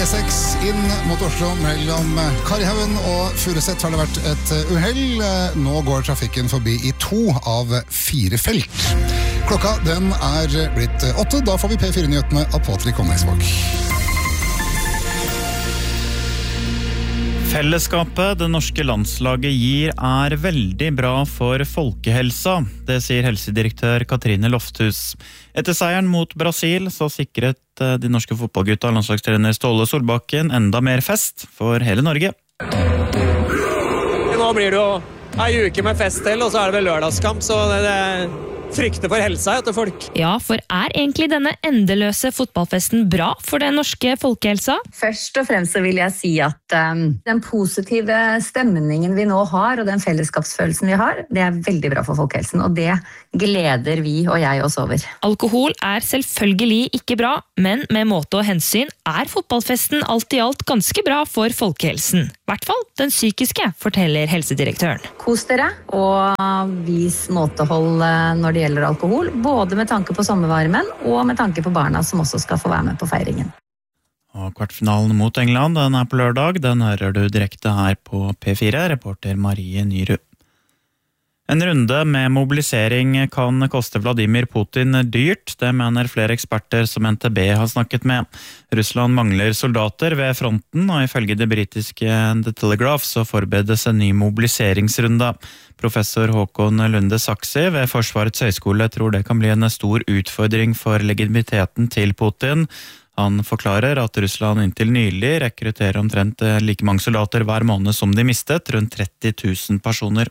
E6 inn mot Oslo mellom Karihaugen og Furuset har det vært et uhell. Nå går trafikken forbi i 2 av 4 felt. Klokka den blitt 8, da får vi P4-nyhetene av Patrik Omneisvåg. Fellesskapet det norske landslaget gir veldig bra for folkehelsa, det sier helsedirektør Katrine Lofthus. Etter seieren mot Brasil så sikret de norske fotballgutta landslagstrener Ståle Solbakken enda mer fest for hele Norge. Nå blir det jo en uke med fest til, og så det vel lørdagskamp, så det frykter for helsa etter folk. Ja, for egentlig denne endeløse fotballfesten bra for den norske folkehelsa? Først og fremst så vil jeg si at den positive stemningen vi nå har, og den fellesskapsfølelsen vi har, det veldig bra for folkehelsen, og det gleder vi og jeg oss over. Alkohol selvfølgelig ikke bra, men med måte og hensyn fotballfesten alt i alt ganske bra for folkehelsen. I hvert fall den psykiske, forteller helsedirektøren. Kos dere, og vis måtehold når det gjelder alkohol, både med tanke på sommervarmen og med tanke på barna som også skal få være med på feiringen. Og kvartfinalen mot England, den på lørdag, den hører du direkte her på P4, reporter Marie Nyrud. En runde med mobilisering kan koste Vladimir Putin dyrt, det mener flere eksperter som NTB har snakket med. Russland mangler soldater ved fronten, og ifølge det britiske The Telegraph så forberedes en ny mobiliseringsrunde. Professor Håkon Lunde Saksi ved Forsvarets høyskole tror det kan bli en stor utfordring for legitimiteten til Putin. Han forklarer at Russland inntil nylig rekrutterer omtrent like mange soldater hver måned som de mistet, rundt 30 000 personer.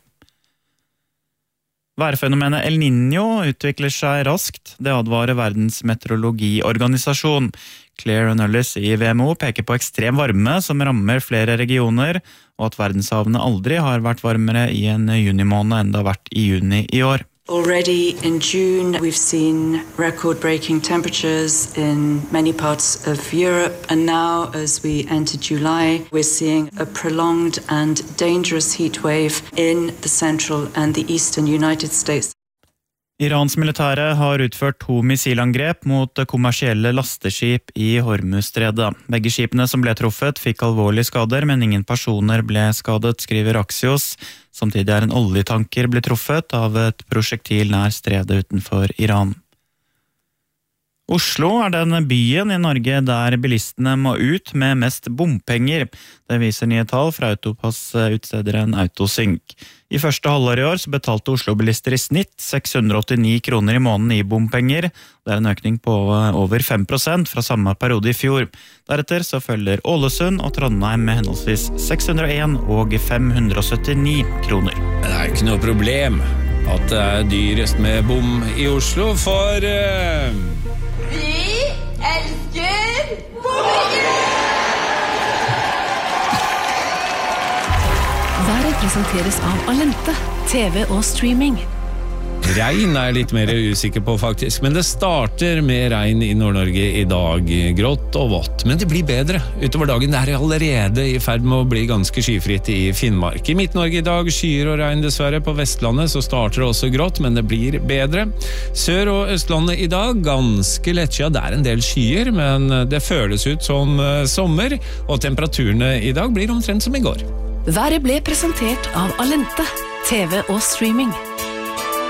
Værfenomenet El Niño utvikler seg raskt, det advarer verdens meteorologiorganisasjon. Claire Nullis i WMO peker på ekstrem varme som rammer flere regioner, og at verdenshavene aldri har vært varmere i en junimåned enn det har vært i juni i år. Already in June, we've seen record-breaking temperatures in many parts of Europe, and now as we enter July, we're seeing a prolonged and dangerous heat wave in the central and the eastern United States. Irans militære har utført 2 missilangrep mot kommersielle lasteskip i Hormuzstredet. Begge skipene som ble truffet fikk alvorlige skader, men ingen personer ble skadet, skriver Axios. Samtidig en oljetanker ble truffet av et prosjektil nær stredet utenfor Iran. Oslo den byen i Norge der bilistene må ut med mest bompenger. Det viser nye tall fra Autopass-utstederen Autosync. I første halvår i år så betalte Oslo-bilister i snitt 689 kroner i måneden i bompenger. Det en økning på over 5% fra samme periode i fjor. Deretter så følger Ålesund og Trondheim med henholdsvis 601 og 579 kroner. Det ikke noe problem at det dyrest med bom i Oslo, for vi elsker bompenger! Været presenteres av Alente, TV og streaming. regn litt mer usikker på faktisk, men det starter med regn i Nord-Norge i dag, grått og vått, men det blir bedre utover dagen. Det allerede i ferd med å bli ganske skyfritt i Finnmark. I Midt-Norge i dag skyer og regn dessverre. På Vestlandet så starter det også grått, men det blir bedre. Sør- og Østlandet i dag ganske lettskyet. Det en del skyer, men det føles ut som sommer, og temperaturene i dag blir omtrent som i går. Været ble presentert av Alente, TV og streaming.